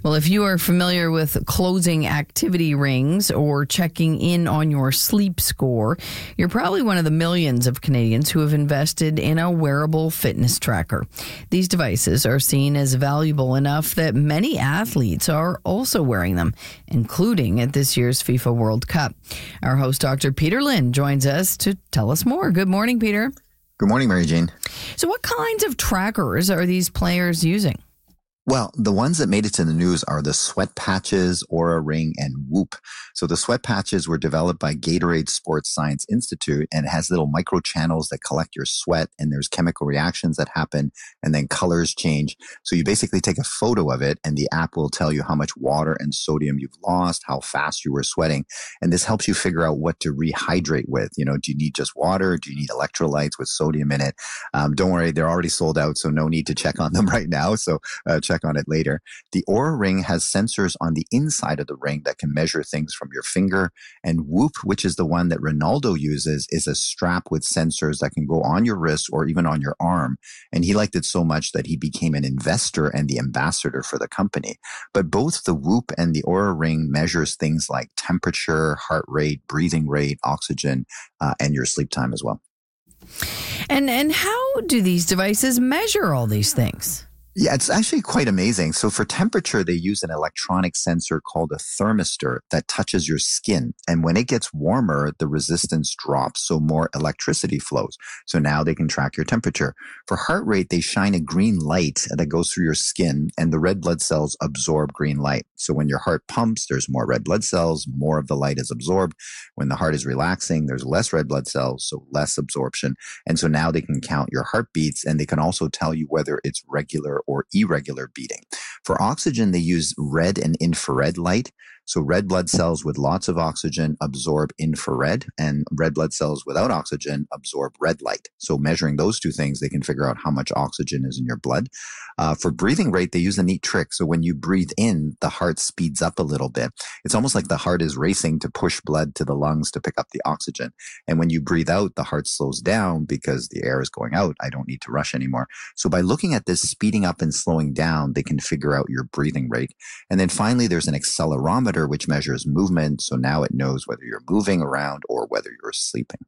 Well, if you are familiar with closing activity rings or checking in on your sleep score, you're probably one of the millions of Canadians who have invested in a wearable fitness tracker. These devices are seen as valuable enough that many athletes are also wearing them, including at this year's FIFA World Cup. Our host, Dr. Peter Lynn, joins us to tell us more. Good morning, Peter. Good morning, Mary Jane. So what kinds of trackers are these players using? Well, the ones that made it to the news are the Sweat Patches, Oura Ring, and Whoop. So the Sweat Patches were developed by Gatorade Sports Science Institute, and it has little micro channels that collect your sweat, and there's chemical reactions that happen, and then colors change. So you basically take a photo of it, and the app will tell you how much water and sodium you've lost, how fast you were sweating, and this helps you figure out what to rehydrate with. You know, do you need just water? Do you need electrolytes with sodium in it? Don't worry, they're already sold out, so no need to check on them right now. So check on it later. The Oura Ring has sensors on the inside of the ring that can measure things from your finger. And Whoop, which is the one that Ronaldo uses, is a strap with sensors that can go on your wrist or even on your arm. And he liked it so much that he became an investor and the ambassador for the company. But both the Whoop and the Oura Ring measures things like temperature, heart rate, breathing rate, oxygen, and your sleep time as well. And how do these devices measure all these things? Yeah, it's actually quite amazing. So for temperature, they use an electronic sensor called a thermistor that touches your skin. And when it gets warmer, the resistance drops, so more electricity flows. So now they can track your temperature. For heart rate, they shine a green light that goes through your skin, and the red blood cells absorb green light. So when your heart pumps, there's more red blood cells, more of the light is absorbed. When the heart is relaxing, there's less red blood cells, so less absorption. And so now they can count your heartbeats, and they can also tell you whether it's regular or irregular beating. For oxygen, they use red and infrared light. So red blood cells with lots of oxygen absorb infrared, and red blood cells without oxygen absorb red light. So measuring those two things, they can figure out how much oxygen is in your blood. For breathing rate, they use a neat trick. So when you breathe in, the heart speeds up a little bit. It's almost like the heart is racing to push blood to the lungs to pick up the oxygen. And when you breathe out, the heart slows down because the air is going out. I don't need to rush anymore. So by looking at this speeding up and slowing down, they can figure out your breathing rate. And then finally, there's an accelerometer, which measures movement. So now it knows whether you're moving around or whether you're sleeping.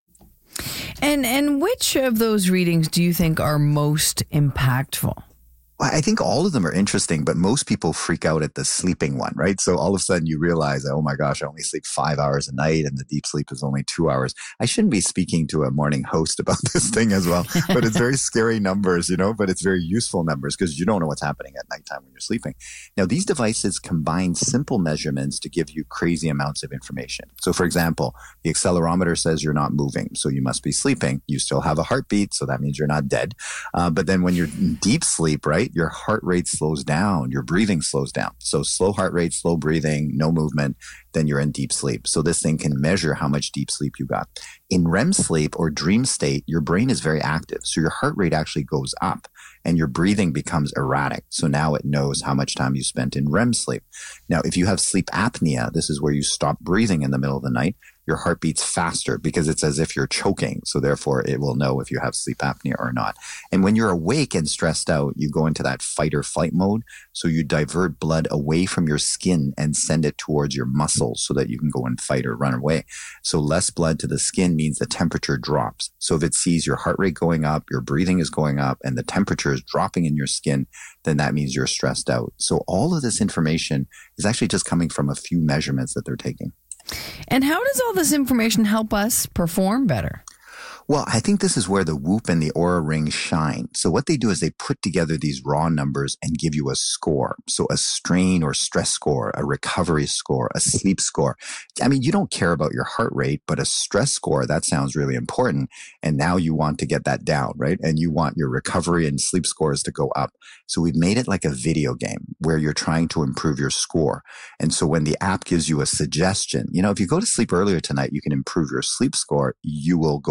And which of those readings do you think are most impactful? I think all of them are interesting, but most people freak out at the sleeping one, right? So all of a sudden you realize, oh my gosh, I only sleep 5 hours a night and the deep sleep is only 2 hours. I shouldn't be speaking to a morning host about this thing as well, but it's very scary numbers, but it's very useful numbers because you don't know what's happening at nighttime when you're sleeping. Now, these devices combine simple measurements to give you crazy amounts of information. So for example, the accelerometer says you're not moving, so you must be sleeping. You still have a heartbeat, so that means you're not dead. But then when you're in deep sleep, right? Your heart rate slows down, your breathing slows down. So slow heart rate, slow breathing, no movement, then you're in deep sleep. So this thing can measure how much deep sleep you got. In REM sleep or dream state, your brain is very active. So your heart rate actually goes up and your breathing becomes erratic. So now it knows how much time you spent in REM sleep. Now, if you have sleep apnea, this is where you stop breathing in the middle of the night. Your heart beats faster because it's as if you're choking. So therefore, it will know if you have sleep apnea or not. And when you're awake and stressed out, you go into that fight or flight mode. So you divert blood away from your skin and send it towards your muscles so that you can go and fight or run away. So less blood to the skin means the temperature drops. So if it sees your heart rate going up, your breathing is going up, and the temperature is dropping in your skin, then that means you're stressed out. So all of this information is actually just coming from a few measurements that they're taking. And how does all this information help us perform better? Well, I think this is where the Whoop and the Oura Ring shine. So what they do is they put together these raw numbers and give you a score. So a strain or stress score, a recovery score, a sleep score. I mean, you don't care about your heart rate, but a stress score, that sounds really important. And now you want to get that down, right? And you want your recovery and sleep scores to go up. So we've made it like a video game where you're trying to improve your score. And so when the app gives you a suggestion, if you go to sleep earlier tonight, you can improve your sleep score. You will go to sleep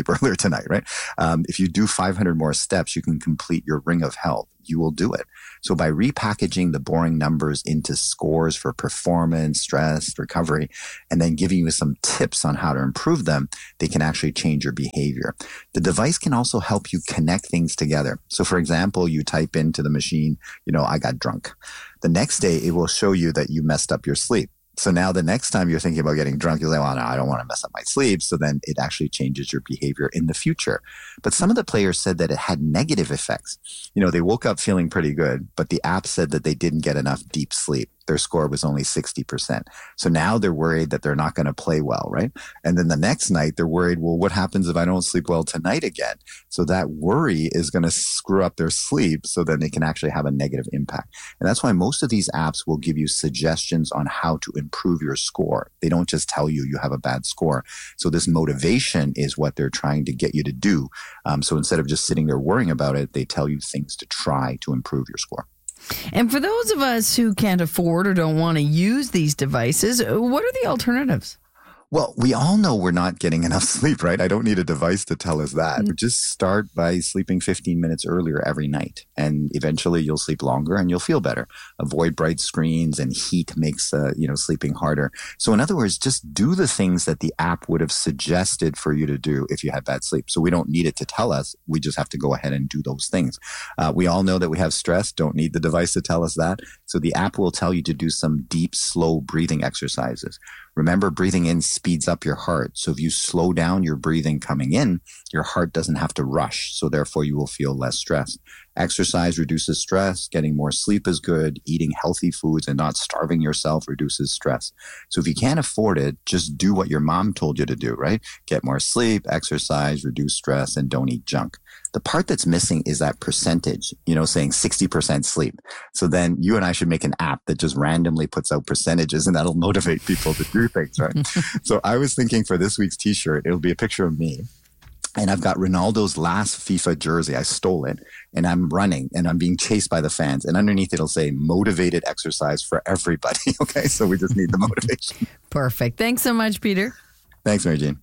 sleep earlier tonight, right? If you do 500 more steps, you can complete your ring of health. You will do it. So by repackaging the boring numbers into scores for performance, stress, recovery, and then giving you some tips on how to improve them, they can actually change your behavior. The device can also help you connect things together. So for example, you type into the machine, I got drunk. The next day, it will show you that you messed up your sleep. So now the next time you're thinking about getting drunk, you're like, well, no, I don't want to mess up my sleep. So then it actually changes your behavior in the future. But some of the players said that it had negative effects. They woke up feeling pretty good, but the app said that they didn't get enough deep sleep. Their score was only 60%. So now they're worried that they're not going to play well, right? And then the next night they're worried, well, what happens if I don't sleep well tonight again? So that worry is going to screw up their sleep, so then it can actually have a negative impact. And that's why most of these apps will give you suggestions on how to improve your score. They don't just tell you you have a bad score. So this motivation is what they're trying to get you to do. So instead of just sitting there worrying about it, they tell you things to try to improve your score. And for those of us who can't afford or don't want to use these devices, what are the alternatives? Well, we all know we're not getting enough sleep, right? I don't need a device to tell us that. But just start by sleeping 15 minutes earlier every night. And eventually you'll sleep longer and you'll feel better. Avoid bright screens, and heat makes, sleeping harder. So in other words, just do the things that the app would have suggested for you to do if you had bad sleep. So we don't need it to tell us. We just have to go ahead and do those things. We all know that we have stress. Don't need the device to tell us that. So the app will tell you to do some deep, slow breathing exercises. Remember, breathing in speeds up your heart. So if you slow down your breathing coming in, your heart doesn't have to rush. So therefore you will feel less stressed. Exercise reduces stress. Getting more sleep is good. Eating healthy foods and not starving yourself reduces stress. So if you can't afford it, just do what your mom told you to do, right? Get more sleep, exercise, reduce stress, and don't eat junk. The part that's missing is that percentage, saying 60% sleep. So then you and I should make an app that just randomly puts out percentages, and that'll motivate people to do things, right? So I was thinking for this week's t-shirt, it'll be a picture of me. And I've got Ronaldo's last FIFA jersey. I stole it, and I'm running and I'm being chased by the fans. And underneath it'll say motivated exercise for everybody. Okay. So we just need the motivation. Perfect. Thanks so much, Peter. Thanks, Mary Jean.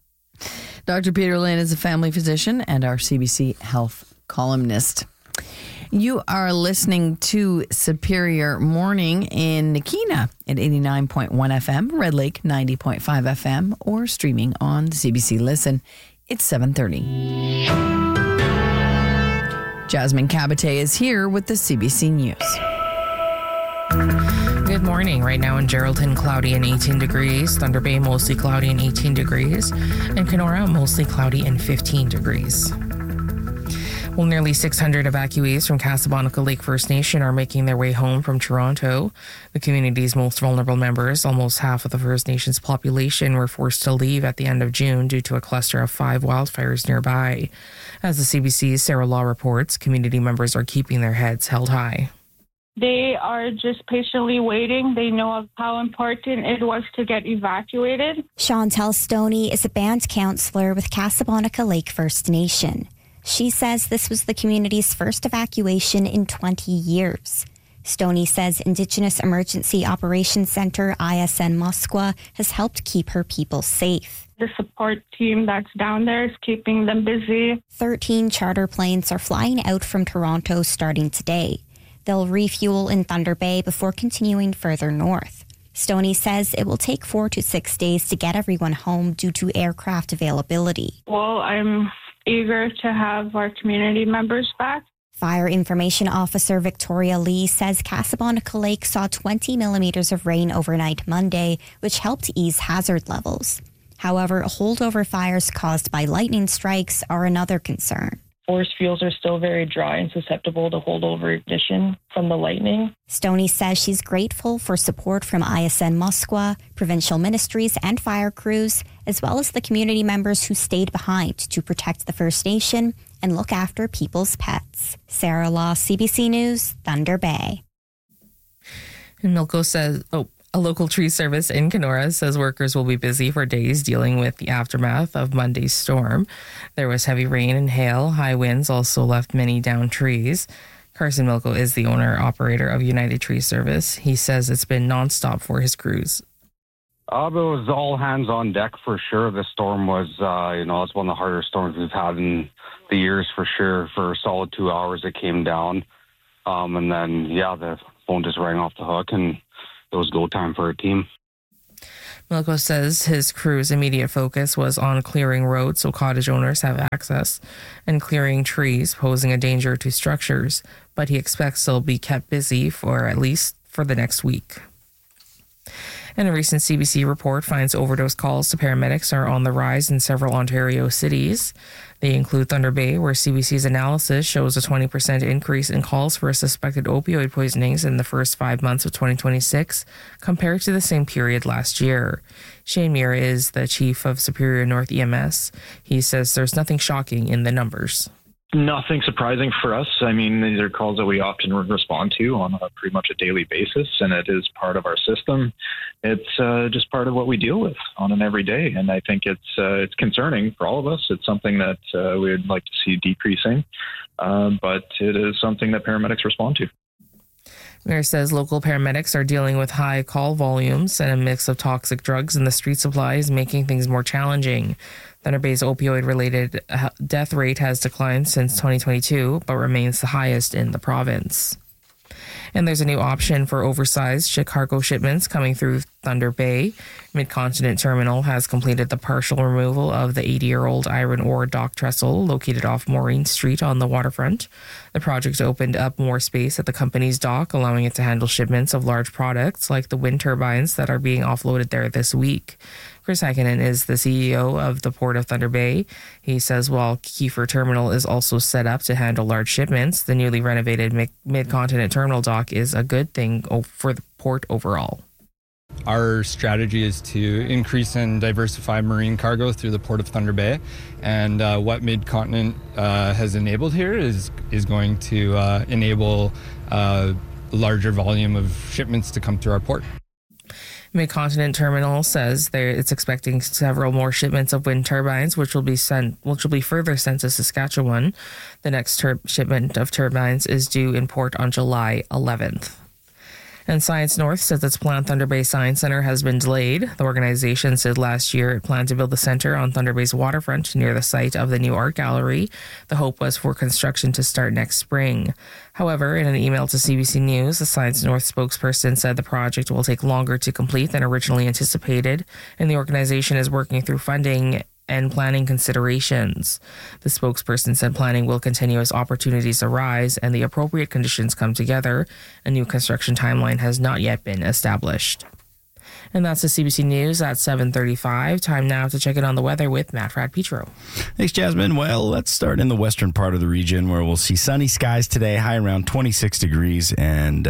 Dr. Peter Lynn is a family physician and our CBC Health columnist. You are listening to Superior Morning in Nakina at 89.1 FM, Red Lake 90.5 FM, or streaming on CBC Listen. It's 7:30. Jasmine Cabate is here with the CBC News. Good morning. Right now in Geraldton, cloudy and 18 degrees. Thunder Bay, mostly cloudy and 18 degrees. And Kenora, mostly cloudy and 15 degrees. Well, nearly 600 evacuees from Casablanca Lake First Nation are making their way home from Toronto. The community's most vulnerable members, almost half of the First Nations population, were forced to leave at the end of June due to a cluster of 5 wildfires nearby. As the CBC's Sarah Law reports, community members are keeping their heads held high. They are just patiently waiting. They know of how important it was to get evacuated. Chantal Stoney is a band counselor with Casablanca Lake First Nation. She says this was the community's first evacuation in 20 years. Stoney says Indigenous Emergency Operations Center, ISN Musqueam, has helped keep her people safe. The support team that's down there is keeping them busy. 13 charter planes are flying out from Toronto starting today. They'll refuel in Thunder Bay before continuing further north. Stoney says it will take 4 to 6 days to get everyone home due to aircraft availability. Well, I'm eager to have our community members back. Fire Information Officer Victoria Lee says Casablanca Lake saw 20 millimeters of rain overnight Monday, which helped ease hazard levels. However, holdover fires caused by lightning strikes are another concern. Forest fields are still very dry and susceptible to holdover ignition from the lightning. Stoney says she's grateful for support from ISN Musqueam, provincial ministries and fire crews, as well as the community members who stayed behind to protect the First Nation and look after people's pets. Sarah Law, CBC News, Thunder Bay. And Milko says, a local tree service in Kenora says workers will be busy for days dealing with the aftermath of Monday's storm. There was heavy rain and hail. High winds also left many downed trees. Carson Milko is the owner-operator of United Tree Service. He says it's been nonstop for his crews. It was all hands on deck for sure. The storm was, it's one of the harder storms we've had in the years for sure. For a solid 2 hours, it came down. And then, the phone just rang off the hook, and it was go time for our team. Milko says his crew's immediate focus was on clearing roads so cottage owners have access and clearing trees posing a danger to structures, but he expects they'll be kept busy for at least for the next week. And a recent CBC report finds overdose calls to paramedics are on the rise in several Ontario cities. They include Thunder Bay, where CBC's analysis shows a 20% increase in calls for suspected opioid poisonings in the first 5 months of 2026 compared to the same period last year. Shane Muir is the chief of Superior North EMS. He says there's nothing shocking in the numbers. Nothing surprising for us. I mean, these are calls that we often respond to on a pretty much a daily basis, and it is part of our system. It's just part of what we deal with on an everyday, and I think it's concerning for all of us. It's something that we would like to see decreasing, but it is something that paramedics respond to. Mayor says local paramedics are dealing with high call volumes and a mix of toxic drugs in the street supply is making things more challenging. Thunder Bay's opioid-related death rate has declined since 2022, but remains the highest in the province. And there's a new option for oversized cargo shipments coming through Thunder Bay. Mid-Continent Terminal has completed the partial removal of the 80-year-old iron ore dock trestle located off Maureen Street on the waterfront. The project opened up more space at the company's dock, allowing it to handle shipments of large products like the wind turbines that are being offloaded there this week. Chris Heikkinen is the CEO of the Port of Thunder Bay. He says while Kiefer Terminal is also set up to handle large shipments, the newly renovated Mid-Continent Terminal dock is a good thing for the port overall. Our strategy is to increase and diversify marine cargo through the Port of Thunder Bay, and what Mid-Continent has enabled here is going to enable a larger volume of shipments to come through our port. Mid-Continent Terminal says it's expecting several more shipments of wind turbines, which will be further sent to Saskatchewan. The next shipment of turbines is due in port on July 11th. And Science North says its planned Thunder Bay Science Centre has been delayed. The organization said last year it planned to build the centre on Thunder Bay's waterfront near the site of the new art gallery. The hope was for construction to start next spring. However, in an email to CBC News, the Science North spokesperson said the project will take longer to complete than originally anticipated, and the organization is working through funding and planning considerations. The spokesperson said planning will continue as opportunities arise and the appropriate conditions come together. A new construction timeline has not yet been established. And that's the CBC News at 7:35. Time now to check in on the weather with Matt Fradpetro. Thanks, Jasmine. Well, let's start in the western part of the region where we'll see sunny skies today, high around 26 degrees and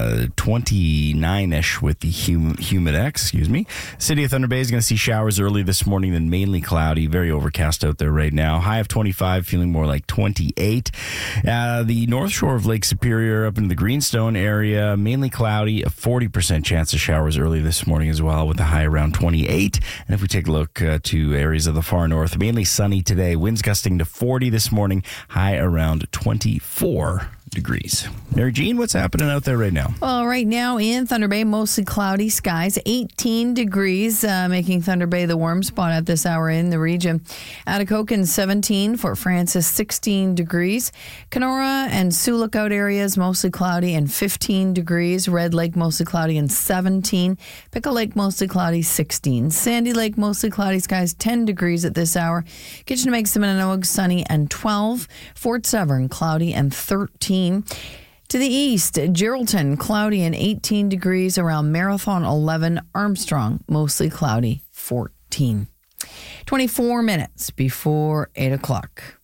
29-ish with the humidex, City of Thunder Bay is going to see showers early this morning, then mainly cloudy, very overcast out there right now. High of 25, feeling more like 28. The north shore of Lake Superior up into the Greenstone area, mainly cloudy, a 40% chance of showers early this morning as well, with a high around 28. And if we take a look to areas of the far north, mainly sunny today, winds gusting to 40 this morning, high around 24 degrees. Mary Jean, what's happening out there right now? Well, right now in Thunder Bay, mostly cloudy skies, 18 degrees, making Thunder Bay the warm spot at this hour in the region. Atikokan 17, Fort Frances 16 degrees. Kenora and Sioux Lookout areas mostly cloudy and 15 degrees. Red Lake mostly cloudy and 17. Pickle Lake mostly cloudy 16. Sandy Lake mostly cloudy skies 10 degrees at this hour. Kitchener, Mississauga sunny and 12. Fort Severn cloudy and 13. To the east, Geraldton, cloudy and 18 degrees around Marathon 11. Armstrong, mostly cloudy, 14. 24 minutes before 8 o'clock.